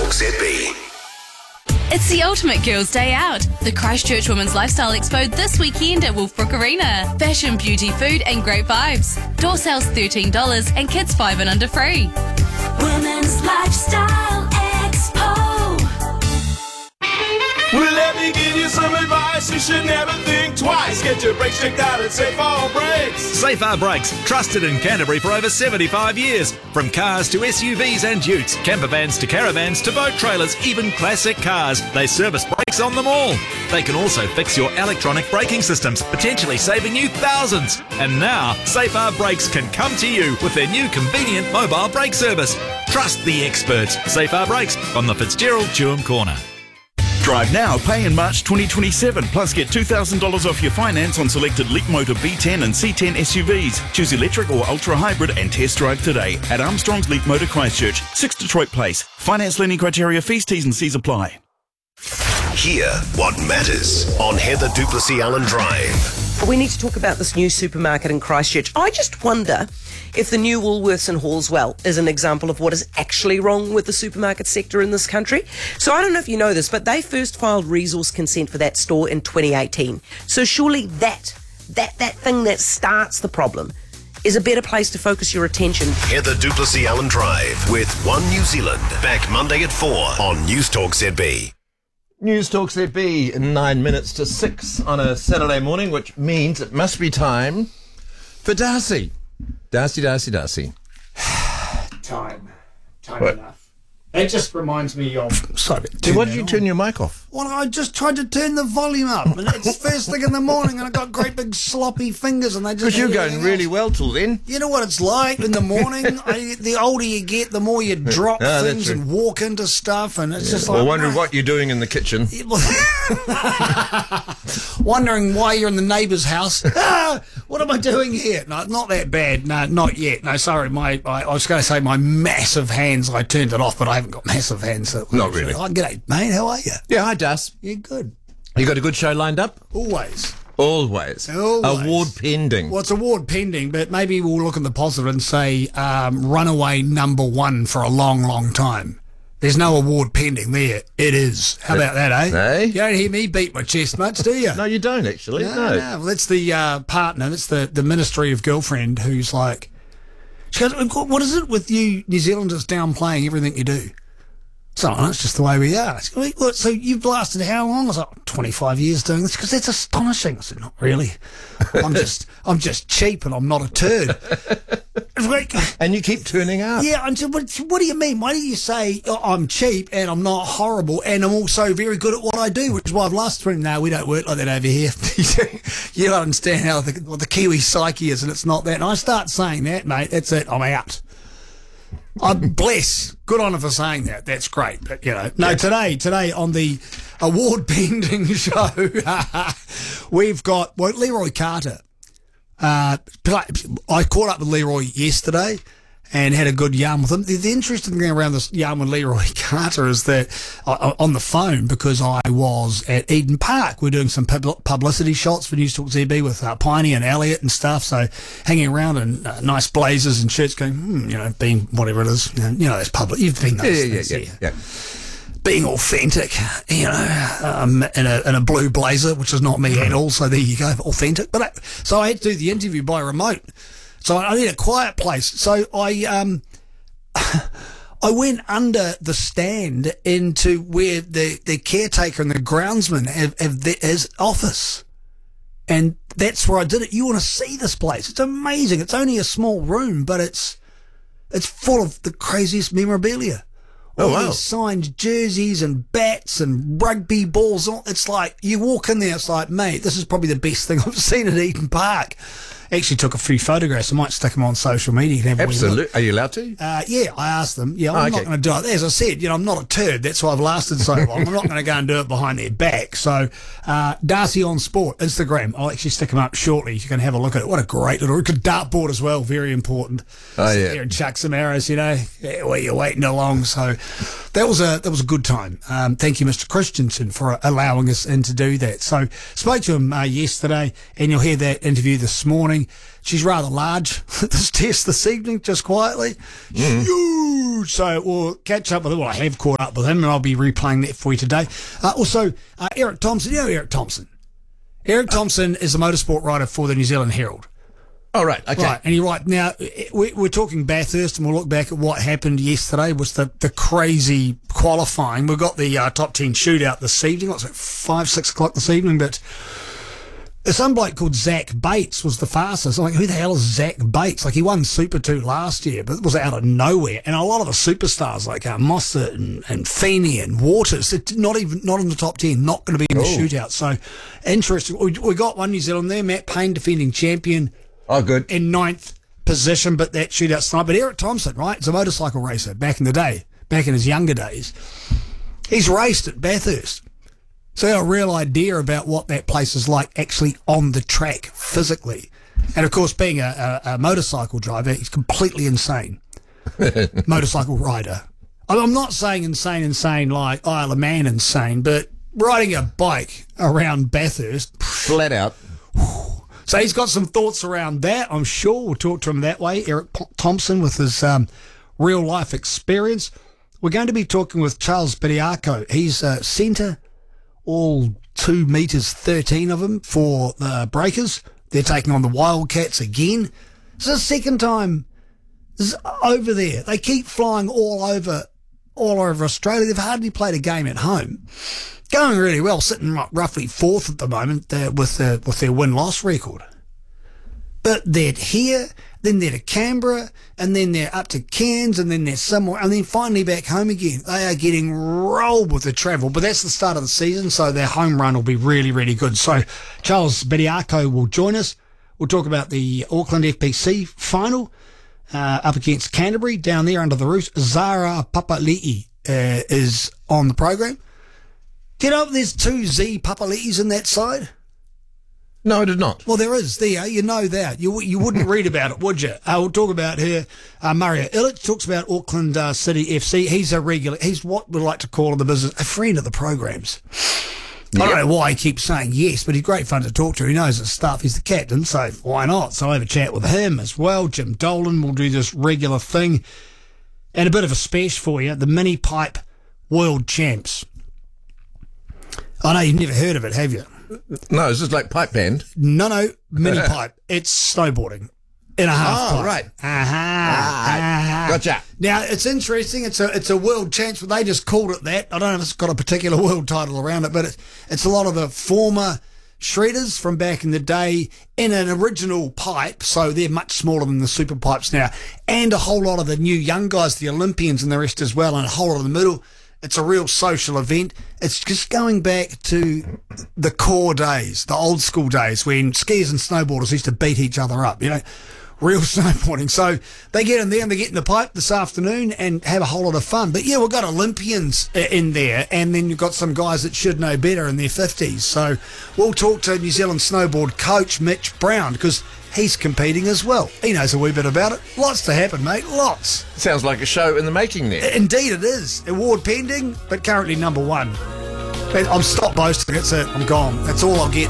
Talk ZB. It's the ultimate girls' day out. The Christchurch Women's Lifestyle Expo this weekend at Wolfbrook Arena. Fashion, beauty, food and great vibes. Door sales $13 and kids 5 and under free. Women's Lifestyle Expo. Well, let me give you some advice. You should never think twice. Get your brakes checked out at Safar Brakes. Safar Brakes, trusted in Canterbury for over 75 years. From cars to SUVs and utes, camper vans to caravans to boat trailers, even classic cars. They service brakes on them all. They can also fix your electronic braking systems, potentially saving you thousands. And now, Safar Brakes can come to you with their new convenient mobile brake service. Trust the experts. Safar Brakes on the Fitzgerald Chewham Corner. Drive now, pay in March 2027, plus get $2,000 off your finance on selected Leapmotor B10 and C10 SUVs. Choose electric or ultra hybrid and test drive today at Armstrong's Leapmotor Christchurch, 6 Detroit Place. Finance lending criteria, fees, T's and C's apply. Hear what matters on Heather Duplessis Allen Drive. We need to talk about this new supermarket in Christchurch. I just wonder if the new Woolworths in Hallswell is an example of what is actually wrong with the supermarket sector in this country. So I don't know if you know this, but they first filed resource consent for that store in 2018. So surely that thing that starts the problem is a better place to focus your attention. Heather Duplessis Allen Drive with One New Zealand. Back Monday at 4 on News Talk ZB. News Talk ZB in 9 minutes to 6 on a Saturday morning, which means it must be time for Darcy. Darcy. Time What? enough. It just reminds me of... Sorry. Why did you turn your mic off? Well, I just tried to turn the volume up, and it's first thing in the morning, and I got great big sloppy fingers, and they just... Because you're going really well till then. You know what it's like in the morning? The older you get, the more you drop things and walk into stuff, and it's just like... Well, wondering what you're doing in the kitchen. Wondering why you're in the neighbour's house. What am I doing here? No, not that bad. No, not yet. No, sorry. I was going to say my massive hands. I turned it off, but I haven't got massive hands. So Not really. Oh, g'day, mate. How are you? Yeah, hi, Das. Yeah, good. You got a good show lined up? Always. Always. Award pending. Well, it's award pending, but maybe we'll look at the positive and say runaway number one for a long, long time. There's no award pending there. It is. How about that, eh? Eh? You don't hear me beat my chest much, do you? No, you don't, actually. No. Well, that's the partner. That's the Ministry of Girlfriend who's like... She goes, what is it with you New Zealanders downplaying everything you do? So it's just the way we are. She goes, "What, so you've lasted how long?" I was like, 25 years doing this. Because that's astonishing. I said, not really. I'm just cheap and I'm not a turd. It's like, and you keep turning up. yeah, I said, what do you mean? Why do you say I'm cheap and I'm not horrible and I'm also very good at what I do, which is why I've lasted. No, we don't work like that over here. You don't understand how what the Kiwi psyche is, and it's not that. And I start saying that, mate, that's it, I'm out. I'm blessed. Good on her for saying that. That's great. But, you know, no, today on the award-pending show, we've got Leroy Carter. I caught up with Leroy yesterday and had a good yarn with him. The interesting thing around this yarn with Leroy Carter is that on the phone, because I was at Eden Park, we're doing some publicity shots for News Talk ZB with Piney and Elliot and stuff, so hanging around in nice blazers and shirts going, being whatever it is, that's public. You've been those things, Yeah. Being authentic, in a blue blazer, which is not me at all, so there you go, authentic. But so I had to do the interview by remote. So I need a quiet place. So I went under the stand into where the caretaker and the groundsman have his office. And that's where I did it. You want to see this place. It's amazing. It's only a small room, but it's full of the craziest memorabilia. All these signed jerseys and bats and rugby balls. It's like, you walk in there, it's like, mate, this is probably the best thing I've seen at Eden Park. Actually took a few photographs. I might stick them on social media. You can have Absolutely. Are you allowed to? Yeah, I asked them. Yeah, I'm not going to do it. As I said, I'm not a turd. That's why I've lasted so long. I'm not going to go and do it behind their back. So, Darcy on Sport, Instagram. I'll actually stick them up shortly. You can have a look at it. What a great little dartboard as well. Very important. Oh, Sit yeah. there and chuck some arrows, while you're waiting along. So, That was a good time. Thank you, Mr. Christensen, for allowing us in to do that. So, spoke to him yesterday, and you'll hear that interview this morning. She's rather large at this test this evening, just quietly. Huge! So we'll catch up with him. Well, I have caught up with him, and I'll be replaying that for you today. Also, Eric Thompson. You know Eric Thompson? Eric Thompson is a motorsport writer for the New Zealand Herald. Oh, right, okay. Right, and you're right. Now, we're talking Bathurst, and we'll look back at what happened yesterday was the crazy qualifying. We've got the top 10 shootout this evening. What's it, 5, 6 o'clock this evening? But some bloke called Zach Bates was the fastest. I'm like, who the hell is Zach Bates? Like, he won Super 2 last year, but it was out of nowhere. And a lot of the superstars like Mossert and Feeney and Waters, not in the top 10, not going to be in the shootout. So, interesting. We got one New Zealand there, Matt Payne, defending champion. Oh, good. In 9th position, but that shootout tonight. But Eric Thompson, right, is a motorcycle racer back in the day, back in his younger days. He's raced at Bathurst. So he got a real idea about what that place is like actually on the track physically. And, of course, being a motorcycle driver, he's completely insane. Motorcycle rider. I'm not saying insane like Isle of Man insane, but riding a bike around Bathurst. Flat out. So he's got some thoughts around that, I'm sure. We'll talk to him that way. Eric Thompson with his real-life experience. We're going to be talking with Charles Bediako. He's centre, all 2 metres 13 of him for the Breakers. They're taking on the Wildcats again. It's the second time over there. They keep flying all over Australia. They've hardly played a game at home. Going really well, sitting roughly 4th at the moment with their win-loss record. But they're here, then they're to Canberra, and then they're up to Cairns, and then they're somewhere, and then finally back home again. They are getting rolled with the travel, but that's the start of the season, so their home run will be really, really good. So Charles Bediako will join us. We'll talk about the Auckland FPC final up against Canterbury down there under the roof. Zara Papali'i is on the program. Do you know there's 2 Z Papali'is in that side? No, I did not. Well, there is. There, you know that. You wouldn't read about it, would you? We'll talk about her. Mario Illich talks about Auckland City FC. He's a regular. He's what we like to call in the business a friend of the programs. Yep. I don't know why he keeps saying yes, but he's great fun to talk to. He knows his stuff. He's the captain, so why not? So I have a chat with him as well. Jim Dolan will do this regular thing. And a bit of a special for you, the Mini Pipe World Champs. I know you've never heard of it, have you? No, is this like pipe band? No, mini pipe. It's snowboarding in a half pipe. Right. Gotcha. Now, it's interesting. It's a world champs, but they just called it that. I don't know if it's got a particular world title around it, but it's a lot of the former shredders from back in the day in an original pipe, so they're much smaller than the super pipes now, and a whole lot of the new young guys, the Olympians and the rest as well, and a whole lot of the middle. It's a real social event. It's just going back to the core days, the old school days when skiers and snowboarders used to beat each other up, you know, real snowboarding. So they get in there and they get in the pipe this afternoon and have a whole lot of fun. But yeah, we've got Olympians in there, and then you've got some guys that should know better in their 50s. So we'll talk to New Zealand snowboard coach Mitch Brown because he's competing as well. He knows a wee bit about it. Lots to happen, mate. Lots. Sounds like a show in the making there. Indeed it is. Award pending, but currently number 1. I'm stopped boasting. That's it. I'm gone. That's all I'll get.